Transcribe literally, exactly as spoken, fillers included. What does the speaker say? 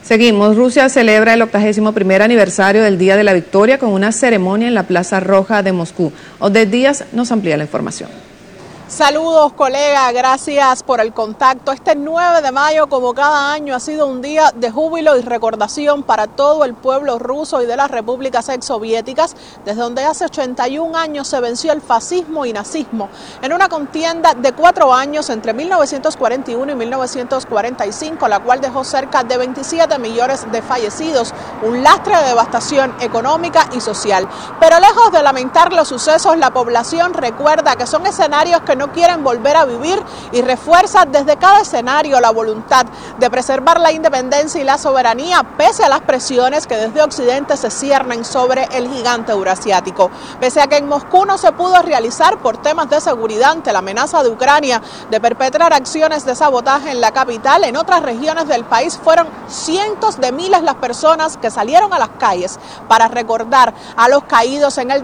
Seguimos. Rusia celebra el octagésimo primer aniversario del Día de la Victoria con una ceremonia en la Plaza Roja de Moscú. Odette Díaz nos amplía la información. Saludos, colega, gracias por el contacto. Este nueve de mayo, como cada año, ha sido un día de júbilo y recordación para todo el pueblo ruso y de las repúblicas exsoviéticas, desde donde hace ochenta y un años se venció el fascismo y nazismo en una contienda de cuatro años entre mil novecientos cuarenta y uno y mil novecientos cuarenta y cinco, la cual dejó cerca de veintisiete millones de fallecidos, un lastre de devastación económica y social. Pero lejos de lamentar los sucesos, la población recuerda que son escenarios que no quieren volver a vivir y refuerza desde cada escenario la voluntad de preservar la independencia y la soberanía pese a las presiones que desde Occidente se ciernen sobre el gigante eurasiático. Pese a que en Moscú no se pudo realizar por temas de seguridad ante la amenaza de Ucrania de perpetrar acciones de sabotaje en la capital, en otras regiones del país fueron cientos de miles las personas que salieron a las calles para recordar a los caídos en el